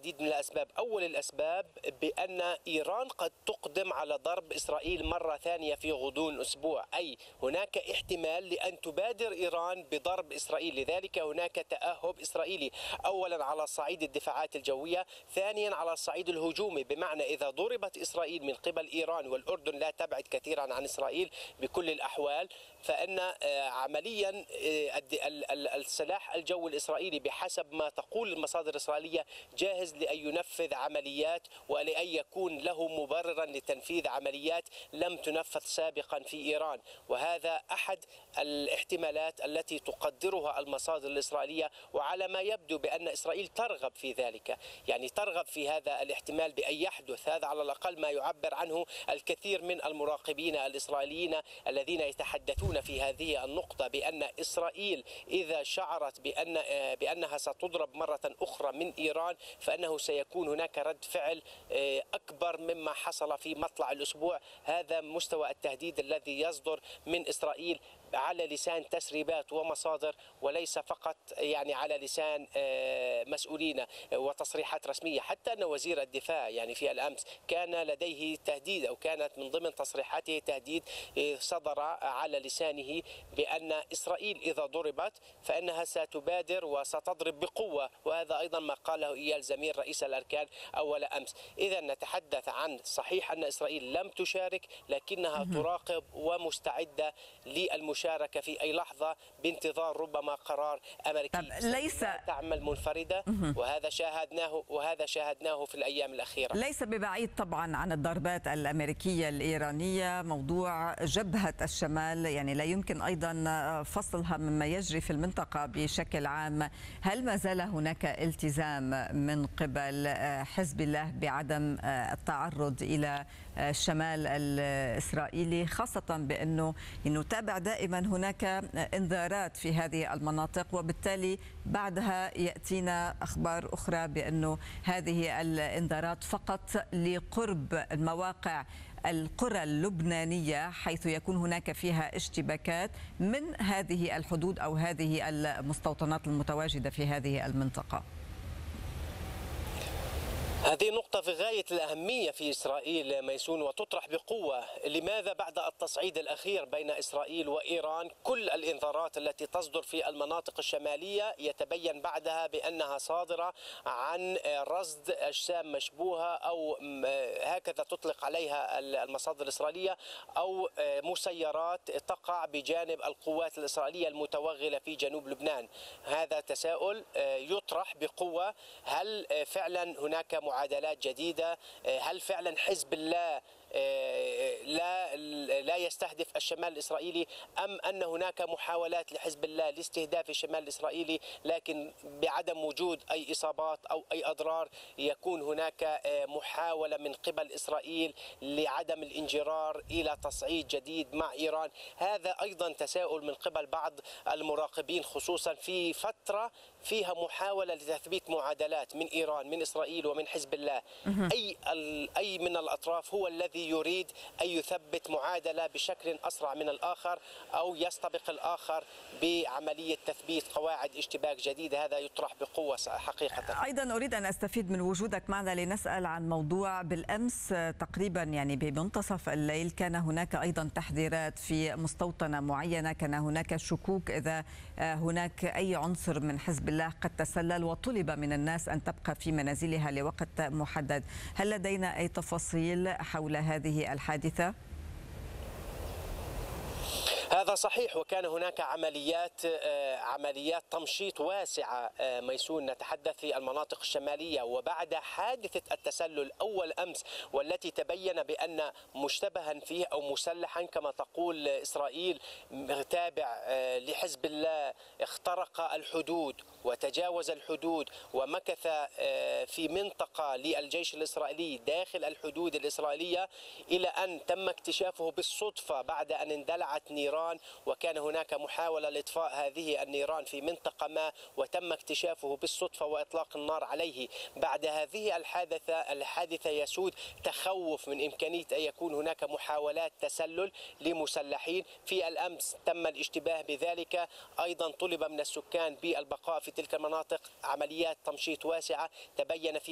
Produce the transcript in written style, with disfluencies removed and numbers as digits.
العديد من الأسباب. أول الأسباب بأن إيران قد تقدم على ضرب إسرائيل مرة ثانية في غضون أسبوع، أي هناك احتمال لأن تبادر إيران بضرب إسرائيل. لذلك هناك تأهب إسرائيلي، أولا على صعيد الدفاعات الجوية، ثانيا على الصعيد الهجومي، بمعنى إذا ضربت إسرائيل من قبل إيران، والأردن لا تبعد كثيرا عن إسرائيل بكل الأحوال، فإن عمليا السلاح الجوي الإسرائيلي بحسب ما تقول المصادر الإسرائيلية جاهز لأن ينفذ عمليات ولأن يكون له مبررا لتنفيذ عمليات لم تنفذ سابقا في إيران. وهذا أحد الاحتمالات التي تقدرها المصادر الإسرائيلية، وعلى ما يبدو بأن إسرائيل ترغب في ذلك، يعني ترغب في هذا الاحتمال بأن يحدث. هذا على الأقل ما يعبر عنه الكثير من المراقبين الإسرائيليين الذين يتحدثون في هذه النقطة، بأن إسرائيل إذا شعرت بأنها ستضرب مرة أخرى من إيران فإنه سيكون هناك رد فعل أكبر مما حصل في مطلع الأسبوع. هذا مستوى التهديد الذي يصدر من إسرائيل على لسان تسريبات ومصادر، وليس فقط يعني على لسان مسؤولين وتصريحات رسمية. حتى أن وزير الدفاع يعني في الأمس كان لديه تهديد، أو كانت من ضمن تصريحاته تهديد صدر على لسانه بأن إسرائيل إذا ضربت فإنها ستبادر وستضرب بقوة، وهذا أيضا ما قاله إيال زمير رئيس الأركان أول أمس. إذا نتحدث عن صحيح أن إسرائيل لم تشارك، لكنها تراقب ومستعدة للمشاركة في أي لحظة بانتظار ربما قرار أمريكي. ليس تعمل منفردة، وهذا شاهدناه في الأيام الأخيرة. ليس ببعيد طبعا عن الضربات الأمريكية الإيرانية موضوع جبهة الشمال، يعني لا يمكن أيضا فصلها مما يجري في المنطقة بشكل عام. هل ما زال هناك التزام من قبل حزب الله بعدم التعرض إلى الشمال الإسرائيلي، خاصة بأنه نتابع دائما هناك انذارات في هذه المناطق، وبالتالي بعدها يأتينا أخبار أخرى بأنه هذه الانذارات فقط لقرب المواقع القرى اللبنانية حيث يكون هناك فيها اشتباكات من هذه الحدود أو هذه المستوطنات المتواجدة في هذه المنطقة. هذه نقطة في غاية الأهمية في إسرائيل ميسون، وتطرح بقوة. لماذا بعد التصعيد الأخير بين إسرائيل وإيران كل الإنذارات التي تصدر في المناطق الشمالية يتبين بعدها بأنها صادرة عن رصد أجسام مشبوهة، أو هكذا تطلق عليها المصادر الإسرائيلية، أو مسيرات تقع بجانب القوات الإسرائيلية المتوغلة في جنوب لبنان. هذا تساؤل يطرح بقوة. هل فعلا هناك معادلات جديدة؟ هل فعلا حزب الله لا يستهدف الشمال الإسرائيلي، أم أن هناك محاولات لحزب الله لاستهداف الشمال الإسرائيلي لكن بعدم وجود أي إصابات أو أي أضرار يكون هناك محاولة من قبل إسرائيل لعدم الانجرار إلى تصعيد جديد مع إيران؟ هذا أيضا تساؤل من قبل بعض المراقبين، خصوصا في فترة فيها محاولة لتثبيت معادلات من إيران من إسرائيل ومن حزب الله. أي من الأطراف هو الذي يريد أن يثبت معادلة بشكل أسرع من الآخر، أو يستبق الآخر بعملية تثبيت قواعد اشتباك جديدة؟ هذا يطرح بقوة حقيقة. أيضا أريد أن أستفيد من وجودك معنا لنسأل عن موضوع بالأمس تقريبا، يعني بمنتصف الليل كان هناك أيضا تحذيرات في مستوطنة معينة، كان هناك شكوك إذا هناك أي عنصر من حزب الله قد تسلل، وطلب من الناس أن تبقى في منازلها لوقت محدد. هل لدينا أي تفاصيل حول هذه الحادثة؟ هذا صحيح، وكان هناك عمليات تمشيط واسعة ميسون، نتحدث في المناطق الشمالية. وبعد حادثة التسلل أول أمس والتي تبين بأن مشتبها فيه أو مسلحا كما تقول إسرائيل تابع لحزب الله اخترق الحدود وتجاوز الحدود ومكث في منطقة للجيش الإسرائيلي داخل الحدود الإسرائيلية، إلى أن تم اكتشافه بالصدفة بعد أن اندلعت نيران، وكان هناك محاولة لإطفاء هذه النيران في منطقة ما، وتم اكتشافه بالصدفة وإطلاق النار عليه. بعد هذه الحادثة يسود تخوف من إمكانية أن يكون هناك محاولات تسلل لمسلحين. في الأمس تم الاشتباه بذلك، أيضا طلب من السكان بالبقاء في تلك المناطق. عمليات تمشيط واسعة تبين في